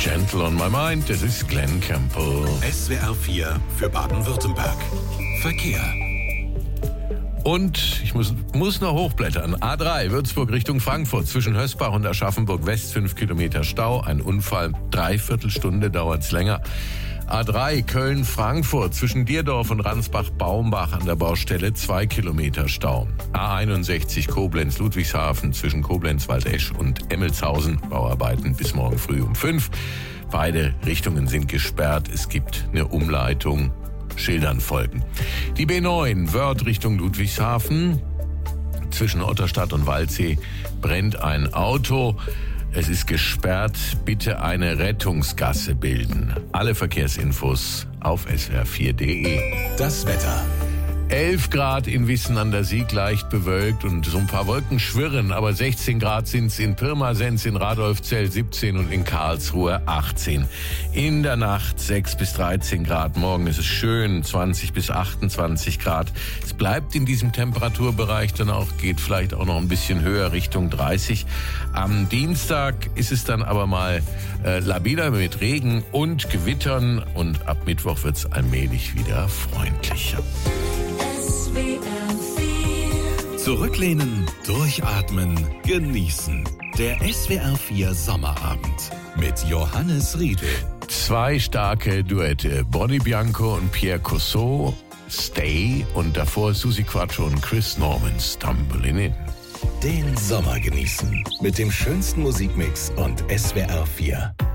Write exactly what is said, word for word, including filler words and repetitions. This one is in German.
Gentle on my mind, das ist Glenn Campbell. S W R vier für Baden-Württemberg. Verkehr. Und ich muss, muss noch hochblättern. A drei, Würzburg Richtung Frankfurt. Zwischen Hösbach und Aschaffenburg West, fünf Kilometer Stau. Ein Unfall, dreiviertel Stunde dauert's länger. A drei, Köln-Frankfurt. Zwischen Dierdorf und Ransbach-Baumbach an der Baustelle, zwei Kilometer Stau. A einundsechzig, Koblenz-Ludwigshafen. Zwischen Koblenz-Waldesch und Emmelshausen. Bauarbeiten bis morgen früh um fünf. Beide Richtungen sind gesperrt. Es gibt eine Umleitung. Schildern folgen. Die B neun, Wörth Richtung Ludwigshafen. Zwischen Otterstadt und Waldsee brennt ein Auto. Es ist gesperrt. Bitte eine Rettungsgasse bilden. Alle Verkehrsinfos auf S W R vier punkt de. Das Wetter. elf Grad in Wissen an der Sieg, leicht bewölkt und so ein paar Wolken schwirren, aber sechzehn Grad sind's in Pirmasens, in Radolfzell siebzehn und in Karlsruhe achtzehn. In der Nacht sechs bis dreizehn Grad, morgen ist es schön, zwanzig bis achtundzwanzig Grad. Es bleibt in diesem Temperaturbereich dann auch, geht vielleicht auch noch ein bisschen höher Richtung dreißig. Am Dienstag ist es dann aber mal äh, labiler mit Regen und Gewittern und ab Mittwoch wird's allmählich wieder freundlicher. Zurücklehnen, durchatmen, genießen. Der S W R vier Sommerabend mit Johannes Riedl. Zwei starke Duette, Bonnie Bianco und Pierre Cossot, Stay, und davor Susi Quattro und Chris Norman, Stumbling In. Den Sommer genießen mit dem schönsten Musikmix und S W R vier.